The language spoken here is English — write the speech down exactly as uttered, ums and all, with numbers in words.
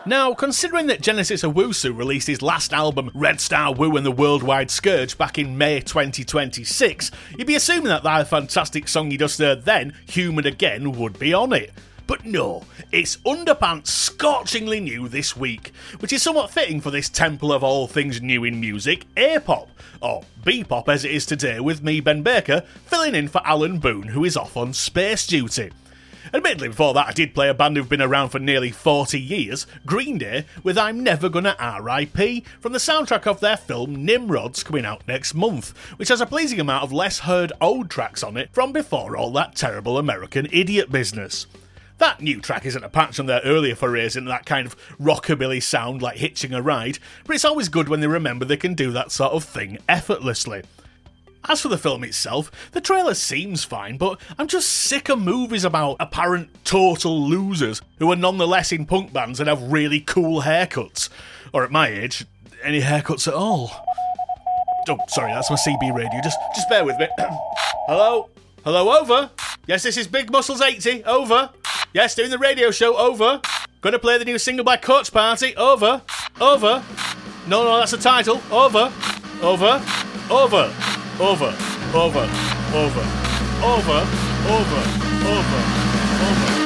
Now, considering that Genesis Owusu released his last album, Red Star Woo and the Worldwide Scourge, back in May twenty twenty-six, you'd be assuming that that fantastic song you just heard then, Human Again, would be on it. But no, it's underpants scorchingly new this week, which is somewhat fitting for this temple of all things new in music, A-pop, or B-pop as it is today, with me, Ben Baker, filling in for Alan Boone, who is off on space duty. Admittedly, before that I did play a band who've been around for nearly forty years, Green Day, with I'm Never Gonna R I P, from the soundtrack of their film Nimrods, coming out next month, which has a pleasing amount of less heard old tracks on it from before all that terrible American idiot business. That new track isn't a patch on their earlier forays into that kind of rockabilly sound like Hitching a Ride, but it's always good when they remember they can do that sort of thing effortlessly. As for the film itself, the trailer seems fine, but I'm just sick of movies about apparent total losers who are nonetheless in punk bands and have really cool haircuts. Or at my age, any haircuts at all. Oh, sorry, that's my C B radio, just just bear with me. Hello? Hello, over? Yes, this is Big Muscles eighty, over. Yes, doing the radio show, over. Gonna play the new single by Coach Party, over. Over. No, no, that's the title, over. Over. Over. Over, over, over, over, over, over, over.